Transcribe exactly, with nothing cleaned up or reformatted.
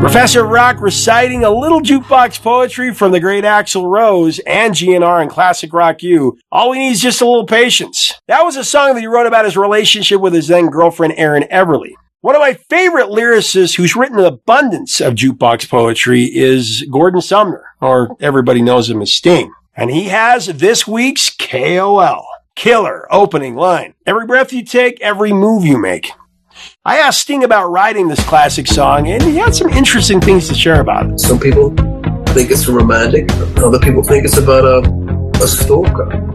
Professor Rock reciting a little jukebox poetry from the great Axl Rose and G N R in Classic Rock U. All we need is just a little patience. That was a song that he wrote about his relationship with his then girlfriend Erin Everly. One of my favorite lyricists who's written an abundance of jukebox poetry is Gordon Sumner, or everybody knows him as Sting. And he has this week's K O L. Killer opening line. Every breath you take, every move you make. I asked Sting about writing this classic song, and he had some interesting things to share about it. Some people think it's romantic. Other people think it's about a, a stalker.